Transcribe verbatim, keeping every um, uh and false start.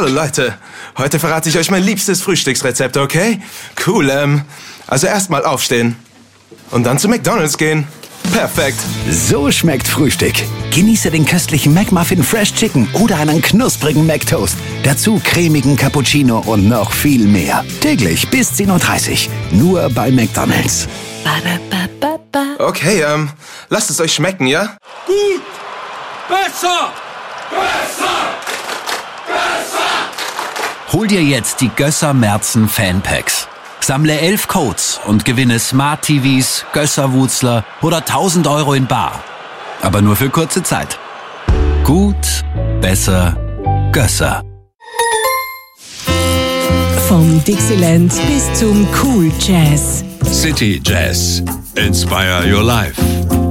Hallo Leute, heute verrate ich euch mein liebstes Frühstücksrezept, okay? Cool, ähm, also erstmal aufstehen und dann zu McDonald's gehen. Perfekt. So schmeckt Frühstück. Genieße den köstlichen McMuffin Fresh Chicken oder einen knusprigen McToast. Dazu cremigen Cappuccino und noch viel mehr. Täglich bis zehn Uhr dreißig. Nur bei McDonald's. Okay, ähm, lasst es euch schmecken, ja? Gut! Besser! Besser! Besser! Hol dir jetzt die Gösser Merzen Fanpacks. Sammle elf Codes und gewinne Smart T Vs, Gösser-Wutzler oder tausend Euro in bar. Aber nur für kurze Zeit. Gut, besser, Gösser. Vom Dixieland bis zum Cool Jazz. City Jazz. Inspire your life.